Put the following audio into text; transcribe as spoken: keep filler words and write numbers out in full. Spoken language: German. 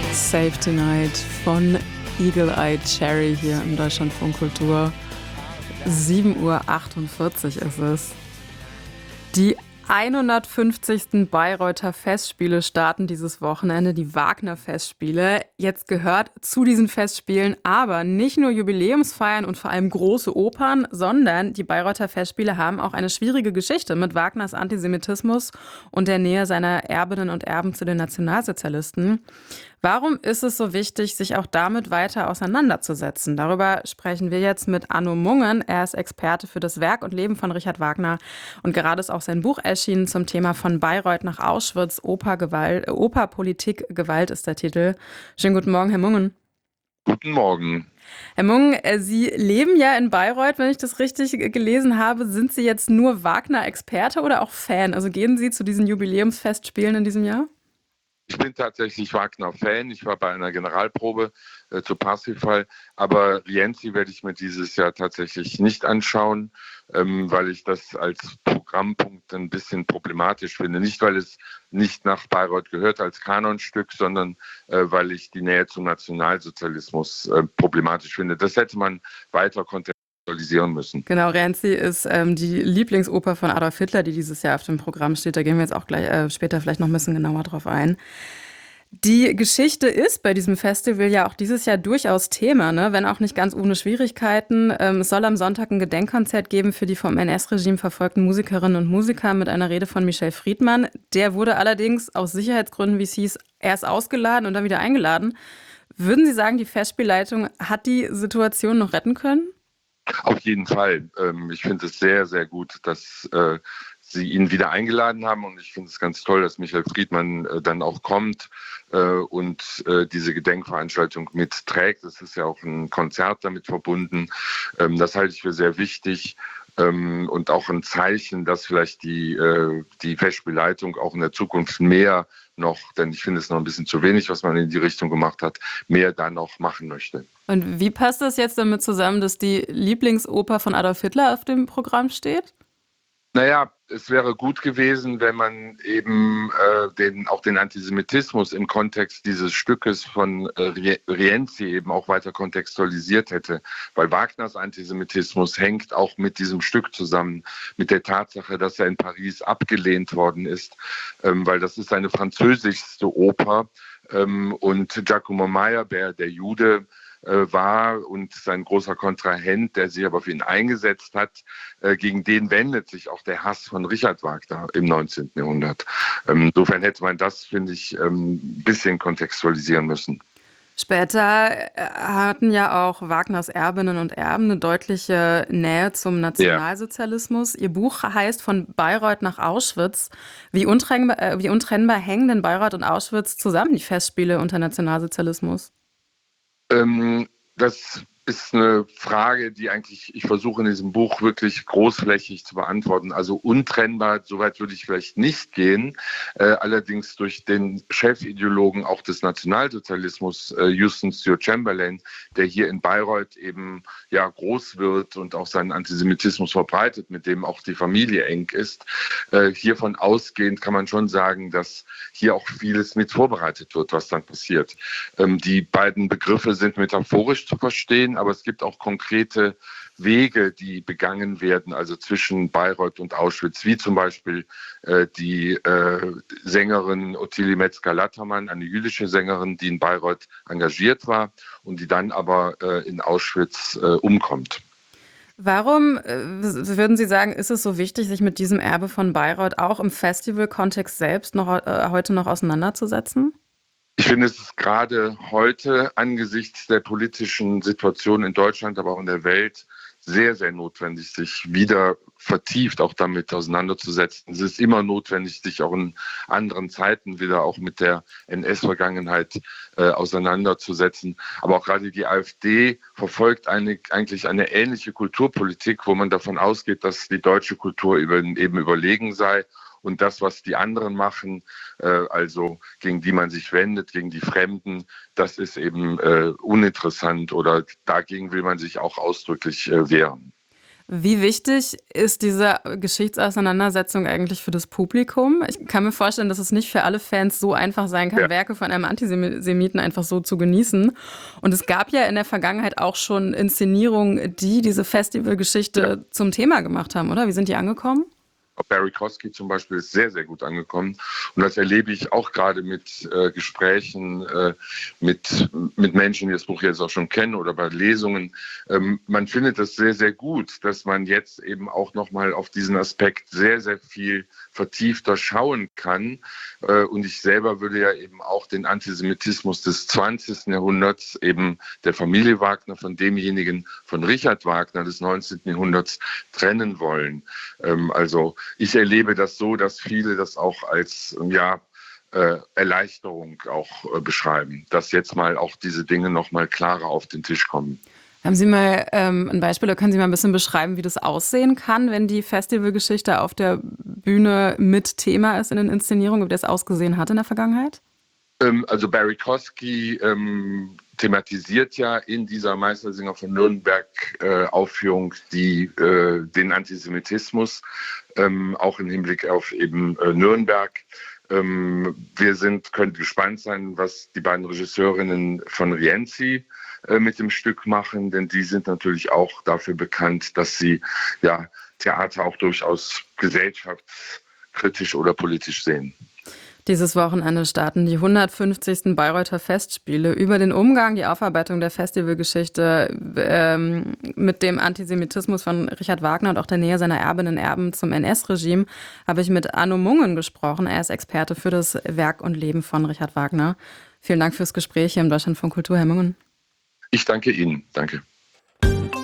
Save Tonight von Eagle Eye Cherry hier im Deutschlandfunk Kultur. sieben Uhr achtundvierzig ist es. Die hundertfünfzigsten Bayreuther Festspiele starten dieses Wochenende, die Wagner-Festspiele. Jetzt gehört zu diesen Festspielen aber nicht nur Jubiläumsfeiern und vor allem große Opern, sondern die Bayreuther Festspiele haben auch eine schwierige Geschichte mit Wagners Antisemitismus und der Nähe seiner Erbinnen und Erben zu den Nationalsozialisten. Warum ist es so wichtig, sich auch damit weiter auseinanderzusetzen? Darüber sprechen wir jetzt mit Arno Mungen. Er ist Experte für das Werk und Leben von Richard Wagner. Und gerade ist auch sein Buch erschienen zum Thema Von Bayreuth nach Auschwitz. Oper, Gewalt, Oper, Politik, Gewalt ist der Titel. Schönen guten Morgen, Herr Mungen. Guten Morgen. Herr Mungen, Sie leben ja in Bayreuth, wenn ich das richtig gelesen habe. Sind Sie jetzt nur Wagner-Experte oder auch Fan? Also gehen Sie zu diesen Jubiläumsfestspielen in diesem Jahr? Ich bin tatsächlich Wagner-Fan. Ich war bei einer Generalprobe äh, zu Parsifal. Aber Rienzi werde ich mir dieses Jahr tatsächlich nicht anschauen, ähm, weil ich das als Programmpunkt ein bisschen problematisch finde. Nicht, weil es nicht nach Bayreuth gehört als Kanonstück, sondern äh, weil ich die Nähe zum Nationalsozialismus äh, problematisch finde. Das hätte man weiter kontextualisieren müssen. Genau, Rienzi ist ähm, die Lieblingsoper von Adolf Hitler, die dieses Jahr auf dem Programm steht. Da gehen wir jetzt auch gleich äh, später vielleicht noch ein bisschen genauer drauf ein. Die Geschichte ist bei diesem Festival ja auch dieses Jahr durchaus Thema, ne? Wenn auch nicht ganz ohne Schwierigkeiten. Ähm, es soll am Sonntag ein Gedenkkonzert geben für die vom N S-Regime verfolgten Musikerinnen und Musiker mit einer Rede von Michel Friedmann. Der wurde allerdings aus Sicherheitsgründen, wie es hieß, erst ausgeladen und dann wieder eingeladen. Würden Sie sagen, die Festspielleitung hat die Situation noch retten können? Auf jeden Fall. Ich finde es sehr, sehr gut, dass Sie ihn wieder eingeladen haben. Und ich finde es ganz toll, dass Michael Friedmann dann auch kommt und diese Gedenkveranstaltung mitträgt. Es ist ja auch ein Konzert damit verbunden. Das halte ich für sehr wichtig. Und auch ein Zeichen, dass vielleicht die, die Festspielleitung auch in der Zukunft mehr noch, denn ich finde es noch ein bisschen zu wenig, was man in die Richtung gemacht hat, mehr da noch machen möchte. Und wie passt das jetzt damit zusammen, dass die Lieblingsoper von Adolf Hitler auf dem Programm steht? Naja, es wäre gut gewesen, wenn man eben äh, den, auch den Antisemitismus im Kontext dieses Stückes von äh, Rienzi eben auch weiter kontextualisiert hätte. Weil Wagners Antisemitismus hängt auch mit diesem Stück zusammen, mit der Tatsache, dass er in Paris abgelehnt worden ist, ähm, weil das ist seine französischste Oper. Ähm, und Giacomo Meyerbeer, der Jude, war und sein großer Kontrahent, der sich aber für ihn eingesetzt hat, gegen den wendet sich auch der Hass von Richard Wagner im neunzehnten Jahrhundert. Insofern hätte man das, finde ich, ein bisschen kontextualisieren müssen. Später hatten ja auch Wagners Erbinnen und Erben eine deutliche Nähe zum Nationalsozialismus. Ja. Ihr Buch heißt Von Bayreuth nach Auschwitz. Wie untrennbar, wie untrennbar hängen denn Bayreuth und Auschwitz zusammen, die Festspiele unter Nationalsozialismus? Das ist eine Frage, die eigentlich, ich versuche in diesem Buch wirklich großflächig zu beantworten. Also untrennbar, soweit würde ich vielleicht nicht gehen. Äh, allerdings durch den Chefideologen auch des Nationalsozialismus, äh, Houston Stewart Chamberlain, der hier in Bayreuth eben ja groß wird und auch seinen Antisemitismus verbreitet, mit dem auch die Familie eng ist. Äh, hiervon ausgehend kann man schon sagen, dass hier auch vieles mit vorbereitet wird, was dann passiert. Ähm, die beiden Begriffe sind metaphorisch zu verstehen, aber es gibt auch konkrete Wege, die begangen werden, also zwischen Bayreuth und Auschwitz, wie zum Beispiel äh, die äh, Sängerin Ottilie Metzger-Lattermann, eine jüdische Sängerin, die in Bayreuth engagiert war und die dann aber äh, in Auschwitz äh, umkommt. Warum, äh, würden Sie sagen, ist es so wichtig, sich mit diesem Erbe von Bayreuth auch im Festivalkontext selbst noch, äh, heute noch auseinanderzusetzen? Ich finde, es ist gerade heute angesichts der politischen Situation in Deutschland, aber auch in der Welt sehr, sehr notwendig, sich wieder vertieft auch damit auseinanderzusetzen. Es ist immer notwendig, sich auch in anderen Zeiten wieder auch mit der N S-Vergangenheit äh, auseinanderzusetzen. Aber auch gerade die AfD verfolgt eine, eigentlich eine ähnliche Kulturpolitik, wo man davon ausgeht, dass die deutsche Kultur eben überlegen sei. Und das, was die anderen machen, äh, also gegen die man sich wendet, gegen die Fremden, das ist eben äh, uninteressant oder dagegen will man sich auch ausdrücklich äh, wehren. Wie wichtig ist diese Geschichtsauseinandersetzung eigentlich für das Publikum? Ich kann mir vorstellen, dass es nicht für alle Fans so einfach sein kann, ja. Werke von einem Antisemiten einfach so zu genießen. Und es gab ja in der Vergangenheit auch schon Inszenierungen, die diese Festivalgeschichte ja. zum Thema gemacht haben, oder? Wie sind die angekommen? Barry Kosky zum Beispiel ist sehr, sehr gut angekommen. Und das erlebe ich auch gerade mit äh, Gesprächen äh, mit, mit Menschen, die das Buch jetzt auch schon kennen oder bei Lesungen. Ähm, man findet das sehr, sehr gut, dass man jetzt eben auch nochmal auf diesen Aspekt sehr, sehr viel vertiefter schauen kann. Äh, und ich selber würde ja eben auch den Antisemitismus des zwanzigsten Jahrhunderts, eben der Familie Wagner von demjenigen von Richard Wagner des neunzehnten Jahrhunderts trennen wollen. Ähm, also ich erlebe das so, dass viele das auch als ja, äh, Erleichterung auch äh, beschreiben, dass jetzt mal auch diese Dinge noch mal klarer auf den Tisch kommen. Haben Sie mal ähm, ein Beispiel, oder können Sie mal ein bisschen beschreiben, wie das aussehen kann, wenn die Festivalgeschichte auf der Bühne mit Thema ist in den Inszenierungen, wie das ausgesehen hat in der Vergangenheit? Ähm, also Barry Kosky ähm, thematisiert ja in dieser Meistersinger von Nürnberg äh, Aufführung die, äh, den Antisemitismus, ähm, auch im Hinblick auf eben äh, Nürnberg. Ähm, wir sind, können gespannt sein, was die beiden Regisseurinnen von Rienzi äh, mit dem Stück machen, denn die sind natürlich auch dafür bekannt, dass sie ja, Theater auch durchaus gesellschaftskritisch oder politisch sehen. Dieses Wochenende starten die hundertfünfzigsten Bayreuther Festspiele. Über den Umgang, die Aufarbeitung der Festivalgeschichte ähm, mit dem Antisemitismus von Richard Wagner und auch der Nähe seiner Erbinnen und Erben zum N S-Regime habe ich mit Arno Mungen gesprochen. Er ist Experte für das Werk und Leben von Richard Wagner. Vielen Dank fürs Gespräch hier im Deutschlandfunk Kultur, Herr Mungen. Ich danke Ihnen. Danke.